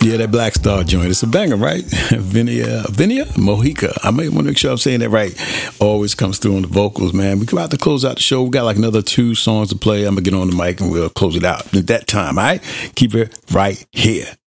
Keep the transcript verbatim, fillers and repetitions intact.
Yeah, that Black Star joint. It's a banger, right? Vinia, Vinia Mojica. I may want to make sure I'm saying that right. Always comes through on the vocals, man. We come out to close out the show. We got like another two songs to play. I'm going to get on the mic and we'll close it out at that time, all right? Keep it right here.